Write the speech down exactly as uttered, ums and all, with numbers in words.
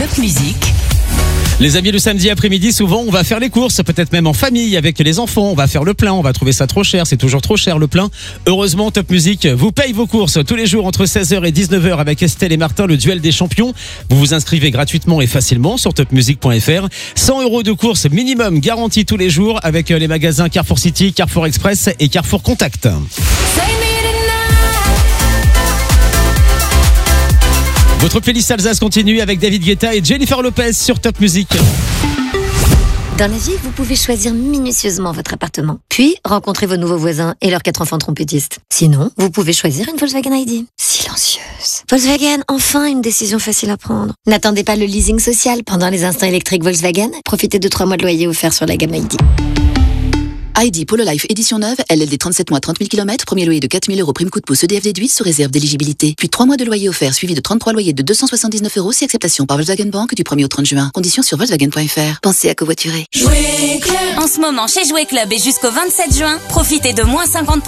Top Music. Les amis, le samedi après-midi, souvent, on va faire les courses, peut-être même en famille avec les enfants. On va faire le plein, on va trouver ça trop cher. C'est toujours trop cher, le plein. Heureusement, Top Music vous paye vos courses tous les jours entre seize heures et dix-neuf heures avec Estelle et Martin, le duel des champions. Vous vous inscrivez gratuitement et facilement sur top music point f r. cent euros de courses minimum garantis tous les jours avec les magasins Carrefour City, Carrefour Express et Carrefour Contact. Votre playlist Alsace continue avec David Guetta et Jennifer Lopez sur Top Music. Dans la vie, vous pouvez choisir minutieusement votre appartement, puis rencontrer vos nouveaux voisins et leurs quatre enfants trompettistes. Sinon, vous pouvez choisir une Volkswagen I D. Silencieuse. Volkswagen, enfin une décision facile à prendre. N'attendez pas le leasing social pendant les instants électriques Volkswagen. Profitez de trois mois de loyer offerts sur la gamme I D. I D Polo Life édition neuve, L L D trente-sept mois, trente mille kilomètres, premier loyer de quatre mille euros, prime coup de pouce E D F déduite sous réserve d'éligibilité. Puis trois mois de loyer offert suivi de trente-trois loyers de deux cent soixante-dix-neuf euros si acceptation par Volkswagen Bank du premier au trente juin. Conditions sur volkswagen point f r. Pensez à covoiturer. Jouer Club. En ce moment, chez Jouer Club et jusqu'au vingt-sept juin, profitez de moins cinquante pour cent